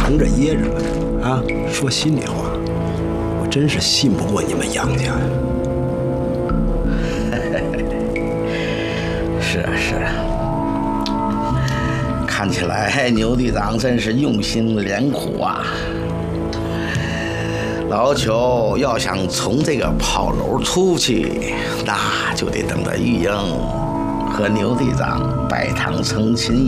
藏着掖着啊！说心里话，我真是信不过你们杨家呀。 是啊是啊，看起来牛队长真是用心良苦啊。老邱要想从这个炮楼出去，那就得等到玉英和牛队长拜堂成亲